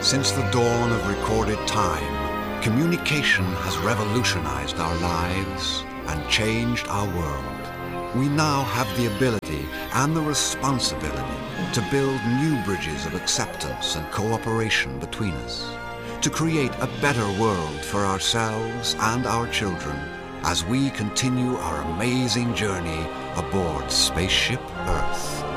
Since the dawn of recorded time, communication has revolutionized our lives and changed our world. We now have the ability and the responsibility to build new bridges of acceptance and cooperation between us, to create a better world for ourselves and our children as we continue our amazing journey aboard Spaceship Earth.